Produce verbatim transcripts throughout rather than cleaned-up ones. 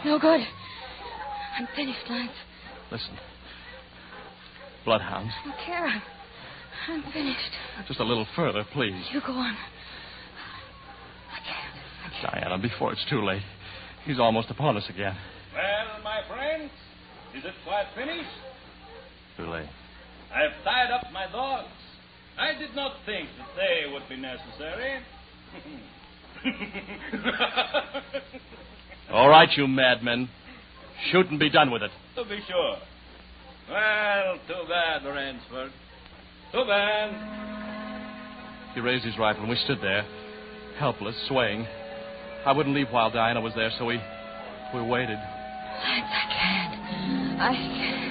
no good. I'm finished, Lance. Listen. Bloodhounds. I don't care. I'm, I'm finished. Just a little further, please. You go on. I can't. I can't. Diana, before it's too late. He's almost upon us again. Well, my friends, is it quite finished? Too late. I've tied up my dogs. I did not think that they would be necessary. All right, you madmen. Shoot and be done with it. To be sure. Well, too bad, Rainsford. Too bad. He raised his rifle, and we stood there, helpless, swaying. I wouldn't leave while Diana was there, so we we waited. Lance, I can't. I can't.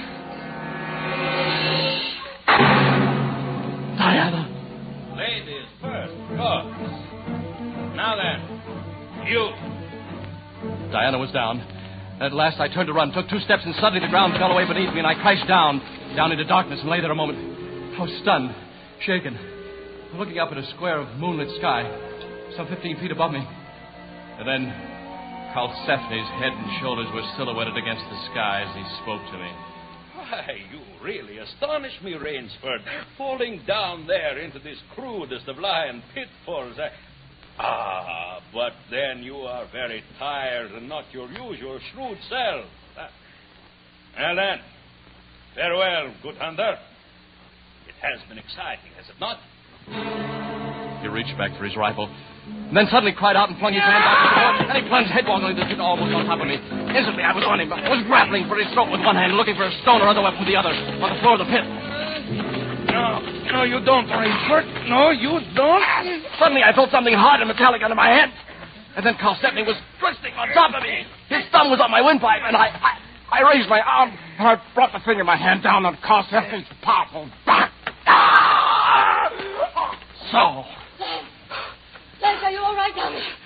Diana! Ladies first, of course. Now then, you. Diana was down. At last I turned to run, took two steps, and suddenly the ground fell away beneath me, and I crashed down, down into darkness, and lay there a moment. I was stunned, shaken, looking up at a square of moonlit sky, some fifteen feet above me. And then Karlsefni's head and shoulders were silhouetted against the sky as he spoke to me. Why, you really astonish me, Rainsford. Falling down there into this crudest of lion pitfalls. I... Ah, but then you are very tired and not your usual shrewd self. Ah. Well then, farewell, good hunter. It has been exciting, has it not? He reached back for his rifle, and then suddenly cried out and flung his hand back to the horse, and he plunged headlong into the pit almost on top of me. Instantly, I was on him. I was grappling for his throat with one hand, looking for a stone or other weapon with the other, on the floor of the pit. No, no, you don't, Rainsford. No, you don't. Suddenly, I felt something hard and metallic under my head. And then Karlsefni was twisting on top of me. His thumb was on my windpipe, and I, I, I raised my arm, and I brought the finger of my hand down on Karlsefni's powerful back. Ah! So. Lance. Lance, are you all right down there?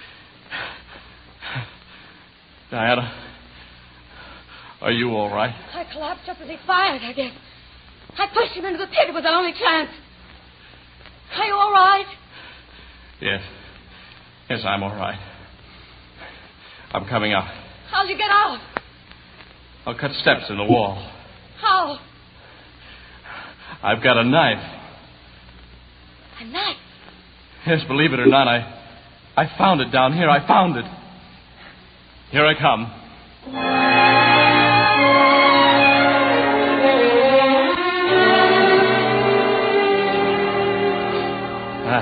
Diana, are you all right? I collapsed just as he fired, I guess. I pushed him into the pit. It was our only chance. Are you all right? Yes. Yes, I'm all right. I'm coming out. How'd you get out? I'll cut steps in the wall. How? I've got a knife. A knife? Yes, believe it or not, I, I found it down here. I found it. Here I come. Ah.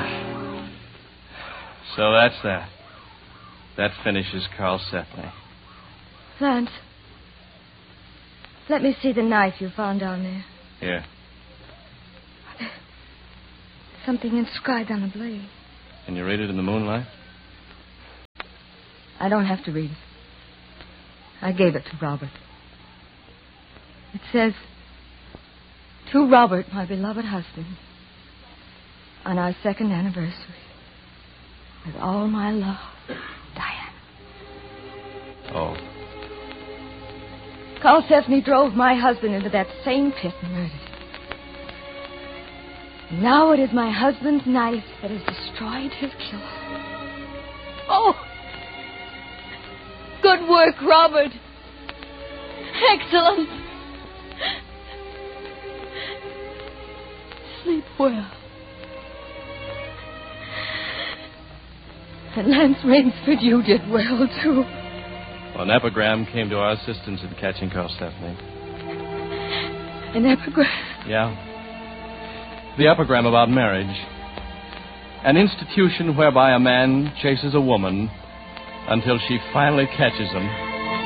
So that's that. That finishes Karlsefni. Lance, let me see the knife you found down there. Here. Something inscribed on the blade. Can you read it in the moonlight? I don't have to read it. I gave it to Robert. It says, "To Robert, my beloved husband, on our second anniversary, with all my love, Diana." Oh. Karlsefni drove my husband into that same pit and murdered him. Now it is my husband's knife that has destroyed his killer. Oh! Good work, Robert. Excellent. Sleep well. And Lance Rainsford, you did well, too. Well, an epigram came to our assistance in catching Karlsefni. An epigram? Yeah. The epigram about marriage. An institution whereby a man chases a woman until she finally catches him